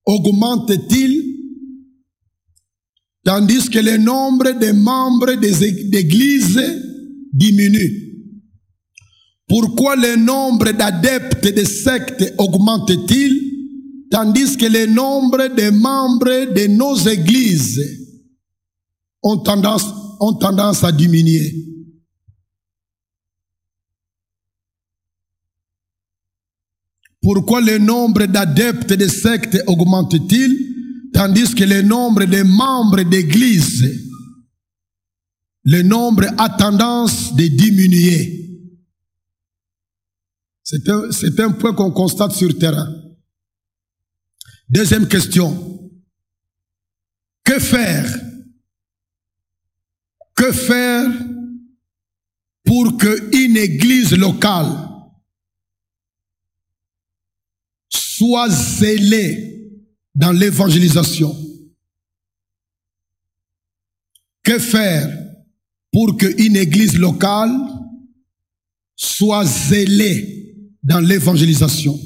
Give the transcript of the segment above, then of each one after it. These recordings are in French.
augmente-t-il, tandis que le nombre des membres d'églises diminue? Pourquoi le nombre d'adeptes des sectes augmente-t-il, tandis que le nombre de membres de nos églises ont tendance à diminuer? Pourquoi le nombre d'adeptes des sectes augmente-t-il, tandis que le nombre de membres d'église, le nombre a tendance de diminuer? C'est un point qu'on constate sur le terrain. Deuxième question. Que faire? Que faire pour qu'une église locale soit zélée dans l'évangélisation? Que faire pour qu'une église locale soit zélée dans l'évangélisation?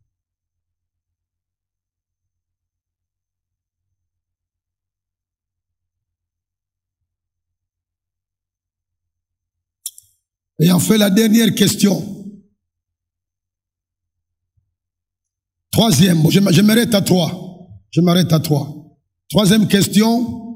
Et enfin, la dernière question. Troisième, je m'arrête à 3. Troisième question.